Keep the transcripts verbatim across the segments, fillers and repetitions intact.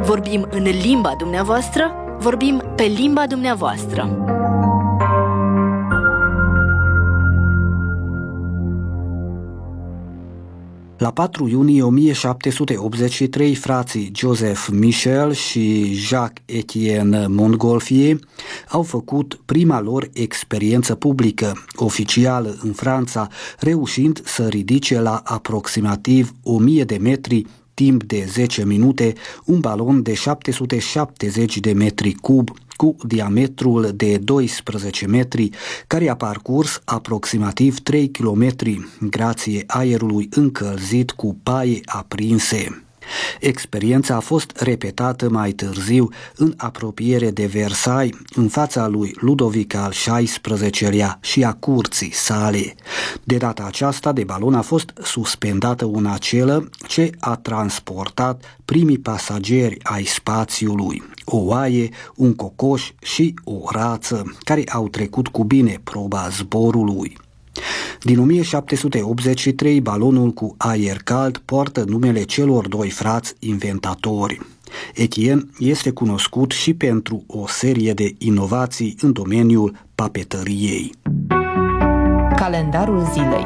Vorbim în limba dumneavoastră, vorbim pe limba dumneavoastră. La patru iunie o mie șapte sute optzeci și trei, frații Joseph Michel și Jacques-Étienne Montgolfier au făcut prima lor experiență publică, oficială în Franța, reușind să ridice la aproximativ o mie de metri, timp de zece minute, un balon de șapte sute șaptezeci de metri cub, cu diametrul de doisprezece metri, care a parcurs aproximativ trei kilometri, grație aerului încălzit cu paie aprinse. Experiența a fost repetată mai târziu în apropiere de Versailles, în fața lui Ludovic al șaisprezecelea și a curții sale. De data aceasta, de balon a fost suspendată o nacelă ce a transportat primii pasageri ai spațiului, o oaie, un cocoș și o rață, care au trecut cu bine proba zborului. Din o mie șapte sute optzeci și trei, balonul cu aer cald poartă numele celor doi frați inventatori. Etienne este cunoscut și pentru o serie de inovații în domeniul papetăriei. Calendarul zilei.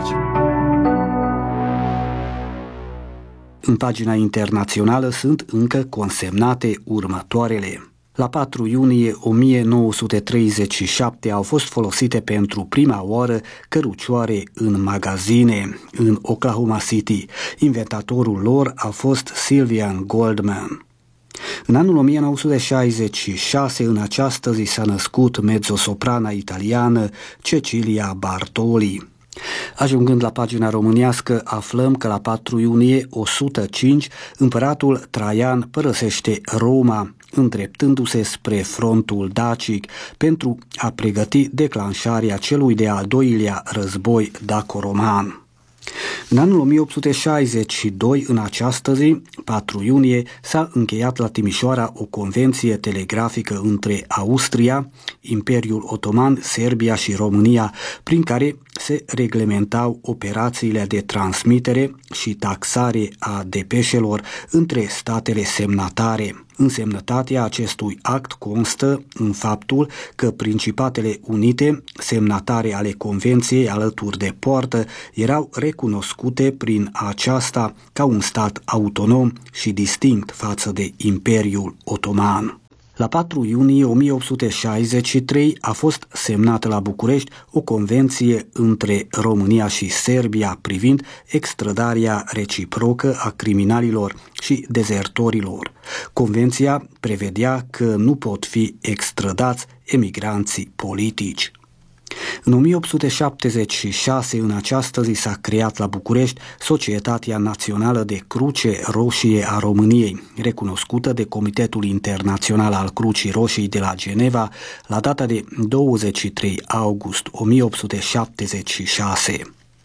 În pagina internațională sunt încă consemnate următoarele. La patru iunie o mie nouă sute treizeci și șapte au fost folosite pentru prima oară cărucioare în magazine în Oklahoma City. Inventatorul lor a fost Sylvian Goldman. În anul o mie nouă sute șaizeci și șase, în această zi s-a născut mezzosoprana italiană Cecilia Bartoli. Ajungând la pagina românească, aflăm că la patru iunie o sută cinci, împăratul Traian părăsește Roma, îndreptându-se spre frontul dacic pentru a pregăti declanșarea celui de-al doilea război daco-roman. În anul o mie opt sute șaizeci și doi, în această zi, patru iunie, s-a încheiat la Timișoara o convenție telegrafică între Austria, Imperiul Otoman, Serbia și România, prin care se reglementau operațiile de transmitere și taxare a depeșelor între statele semnatare. Însemnătatea acestui act constă în faptul că Principatele Unite, semnatare ale Convenției alături de poartă, erau recunoscute prin aceasta ca un stat autonom și distinct față de Imperiul Otoman. La patru iunie o mie opt sute șaizeci și trei a fost semnată la București o convenție între România și Serbia privind extradarea reciprocă a criminalilor și dezertorilor. Convenția prevedea că nu pot fi extradați emigranții politici. În o mie opt sute șaptezeci și șase, în această zi, s-a creat la București Societatea Națională de Cruce Roșie a României, recunoscută de Comitetul Internațional al Crucii Roșii de la Geneva la data de douăzeci și trei august o mie opt sute șaptezeci și șase.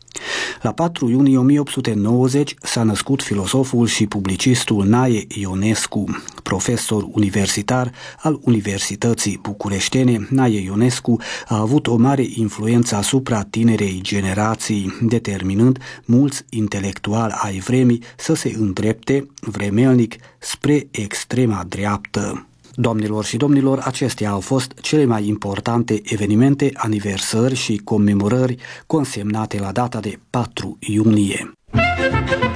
La patru iunie o mie opt sute nouăzeci s-a născut filozoful și publicistul Nae Ionescu, profesor universitar al Universității Bucureștene. Nae Ionescu a avut o mare influență asupra tinerei generații, determinând mulți intelectuali ai vremii să se îndrepte vremelnic spre extrema dreaptă. Doamnelor și domnilor, acestea au fost cele mai importante evenimente, aniversări și comemorări consemnate la data de patru iunie.